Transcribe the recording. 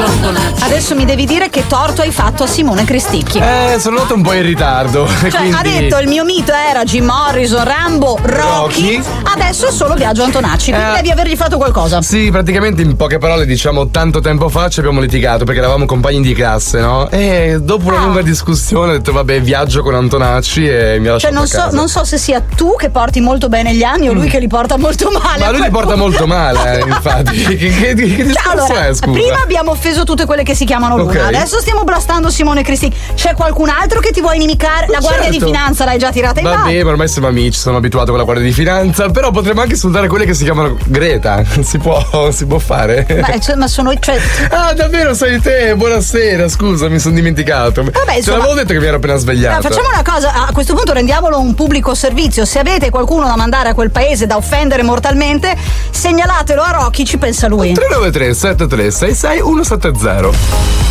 Biagio Antonacci. Adesso mi devi dire che torto hai fatto a Simone Cristicchi. Sono andato un po' in ritardo. Cioè, quindi... ha detto il mio mito era Jim Morrison, Rambo, Rocky. Adesso è solo Biagio Antonacci. Quindi devi avergli fatto qualcosa. Sì, praticamente in poche parole, diciamo, tanto tempo fa ci abbiamo litigato perché eravamo compagni di classe, no? E dopo una lunga discussione ho detto vabbè, viaggio con Antonacci e mi ha lasciato a casa. Non so se sia tu che porti molto bene gli anni o lui che li porta molto male. Ma lui li porta molto male, infatti. Che discorso allora, è, scusa? prima abbiamo offeso tutte quelle che si chiamano Luna, Ok. adesso stiamo blastando Simone Cristicchi. C'è qualcun altro che ti vuoi inimicare? La Guardia di Finanza l'hai già tirata in Vabbè, ma ormai siamo amici, sono abituato con la Guardia di Finanza, però potremmo anche insultare quelle che si chiamano Greta. Si può fare? Ma sono. Ah, davvero sei te? Buonasera, scusa, mi sono dimenticato. Vabbè, Te l'avevo detto che mi ero appena svegliato. Facciamo una cosa, a questo punto rendiamolo un pubblico servizio. Se avete qualcuno da mandare a quel paese da offendere mortalmente, segnalatelo a Rocky, ci pensa lui. 393 73 66 170.